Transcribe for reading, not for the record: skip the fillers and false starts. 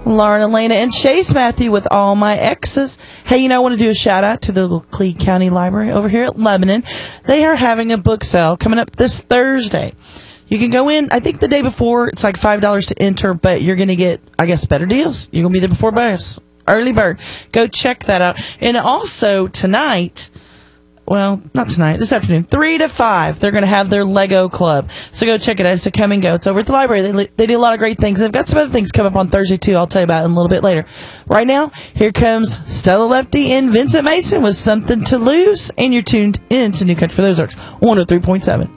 Lauren, Elena, and Chase Matthew with All My Exes. Hey, I want to do a shout out to the Lee County Library over here at Lebanon. They are having a book sale coming up this Thursday. You can go in, I think the day before, it's like $5 to enter, but you're going to get, I guess, better deals. You're going to be there before buyers. Early bird. Go check that out. And also tonight, well, not tonight, this afternoon, 3 to 5, they're going to have their Lego club. So go check it out. It's a come and go. It's over at the library. They do a lot of great things. They've got some other things come up on Thursday, too. I'll tell you about it in a little bit later. Right now, here comes Stella Lefty and Vincent Mason with Something to Lose. And you're tuned in to New Country for the Ozarks, 103.7.